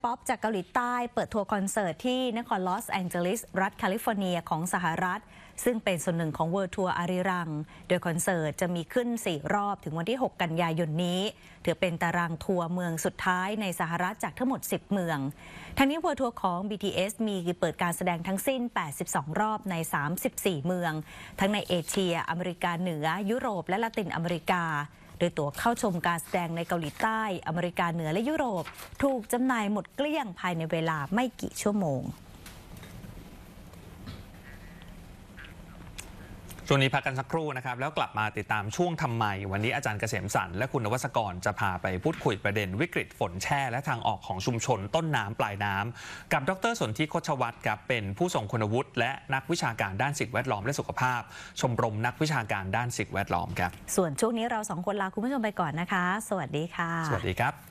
ป๊อปจากเกาหลีใต้เปิดทัวร์คอนเสิร์ตที่นครลอสแองเจลิสรัฐแคลิฟอร์เนียของสหรัฐซึ่งเป็นส่วนหนึ่งของเวิลด์ทัวร์อาริรังโดยคอนเสิร์ตจะมีขึ้น4รอบถึงวันที่6กันยายนนี้ถือเป็นตารางทัวร์เมืองสุดท้ายในสหรัฐจากทั้งหมด10เมืองทั้งนี้เวิลด์ทัวร์ของ BTS มีเปิดการแสดงทั้งสิ้น82รอบใน34เมืองทั้งในเอเชียอเมริกาเหนือยุโรปและละตินอเมริกาโดยตั๋วเข้าชมการแสดงในเกาหลีใต้อเมริกาเหนือและยุโรปถูกจำหน่ายหมดเกลี้ยงภายในเวลาไม่กี่ชั่วโมงช่วงนี้พักกันสักครู่นะครับแล้วกลับมาติดตามช่วงทำไมวันนี้อาจารย์เกษมสันต์และคุณนวัศกรจะพาไปพูดคุยประเด็นวิกฤตฝนแช่และทางออกของชุมชนต้นน้ำปลายน้ำกับดร.สนธิ โคชวัฒน์ครับเป็นผู้ทรงคุณวุฒิและนักวิชาการด้านสิ่งแวดล้อมและสุขภาพชมรมนักวิชาการด้านสิ่งแวดล้อมครับส่วนช่วงนี้เรา2คนลาคุณผู้ชมไปก่อนนะคะสวัสดีค่ะสวัสดีครับ